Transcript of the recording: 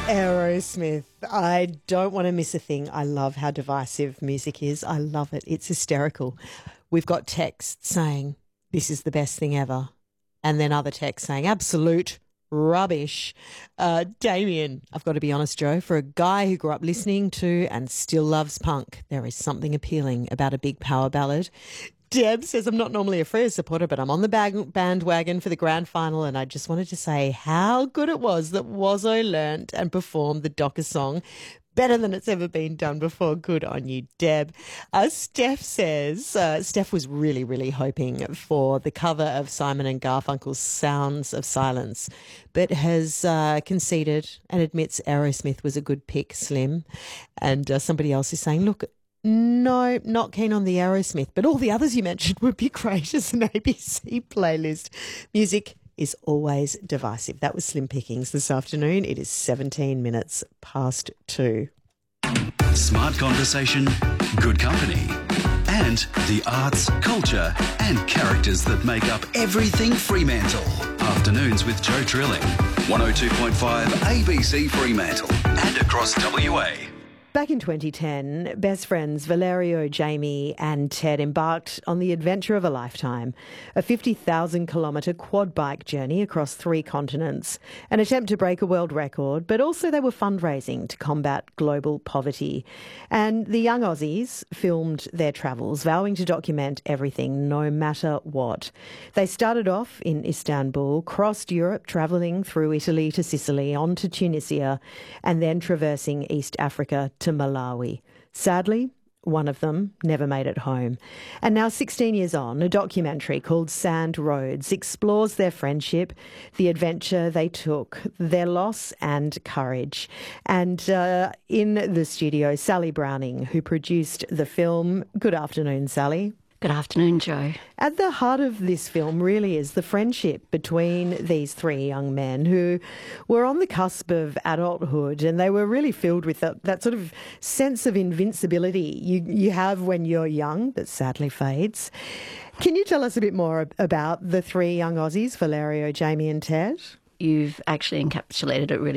Aerosmith. I don't want to miss a thing. I love how divisive music is. I love it. It's hysterical. We've got texts saying, this is the best thing ever. And then other texts saying, absolute rubbish. Damien, I've got to be honest, Joe, for a guy who grew up listening to and still loves punk, there is something appealing about a big power ballad. Deb says, I'm not normally a Freo supporter, but I'm on the bandwagon for the grand final, and I just wanted to say how good it was that Wazzo learnt and performed the Docker song better than it's ever been done before. Good on you, Deb. Steph says, Steph was really, really hoping for the cover of Simon and Garfunkel's Sounds of Silence, but has conceded and admits Aerosmith was a good pick, Slim. And somebody else is saying, look, no, not keen on the Aerosmith, but all the others you mentioned would be great as an ABC playlist. Music is always divisive. That was Slim Pickings this afternoon. It is 17 minutes past 2. Smart conversation, good company, and the arts, culture, and characters that make up everything Fremantle. Afternoons with Joe Trilling, 102.5 ABC Fremantle, and across WA. Back in 2010, best friends Valerio, Jamie and Ted embarked on the adventure of a lifetime, a 50,000-kilometre quad bike journey across 3 continents, an attempt to break a world record, but also they were fundraising to combat global poverty. And the young Aussies filmed their travels, vowing to document everything, no matter what. They started off in Istanbul, crossed Europe, travelling through Italy to Sicily, on to Tunisia, and then traversing East Africa to Malawi. Sadly, one of them never made it home. And now, 16 years on, a documentary called Sand Roads explores their friendship, the adventure they took, their loss and courage. And in the studio, Sally Browning, who produced the film. Good afternoon, Sally. Good afternoon, Joe. At the heart of this film really is the friendship between these 3 young men who were on the cusp of adulthood, and they were really filled with that sort of sense of invincibility you have when you're young that sadly fades. Can you tell us a bit more about the 3 young Aussies, Valerio, Jamie and Ted? You've actually encapsulated it really